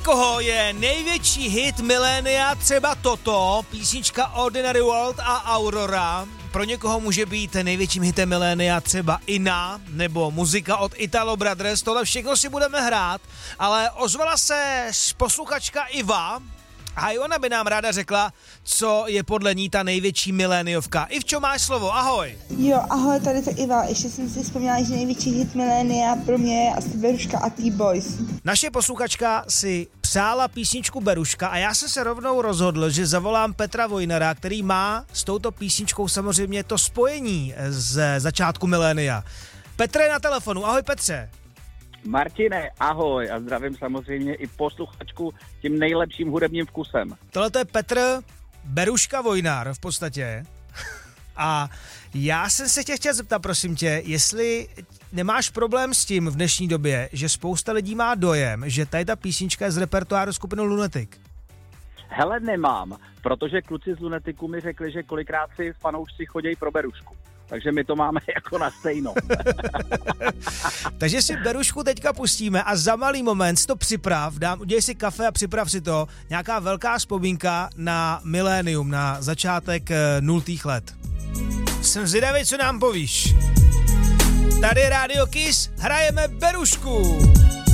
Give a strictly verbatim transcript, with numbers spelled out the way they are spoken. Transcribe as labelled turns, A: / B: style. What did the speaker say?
A: někoho je největší hit milénia třeba toto, písnička Ordinary World a Aurora. Pro někoho může být největším hitem milénia třeba Ina nebo muzika od Italo Brothers. Tohle všechno si budeme hrát, ale ozvala se posluchačka Iva a i ona by nám ráda řekla, co je podle ní ta největší miléniovka. Ivčo, máš slovo, ahoj.
B: Jo, ahoj, tady to Iva. Ještě jsem si vzpomněla, že největší hit milénia pro mě je asi Beruška a T-Boys.
A: Naše posluchačka si přála písničku Beruška a já jsem se rovnou rozhodl, že zavolám Petra Vojnara, který má s touto písničkou samozřejmě to spojení z začátku milénia. Petr je na telefonu, ahoj Petře.
C: Martine, ahoj a zdravím samozřejmě i posluchačku tím nejlepším hudebním vkusem.
A: Tohle je Petr Beruška Vojnar v podstatě. A já jsem se tě chtěl zeptat, prosím tě, jestli nemáš problém s tím v dnešní době, že spousta lidí má dojem, že tady ta písnička je z repertoáru skupiny Lunatic.
C: Hele, nemám, protože kluci z Lunaticu mi řekli, že kolikrát si fanoušci chodějí pro Berušku. Takže my to máme jako na stejno.
A: Takže si Berušku teďka pustíme a za malý moment si to připrav, dám, udělej si kafe a připrav si to, nějaká velká vzpomínka na milénium, na začátek e, nultých let. Jsem zvědavý, co nám povíš. Tady je Radio Kiss, hrajeme Berušku.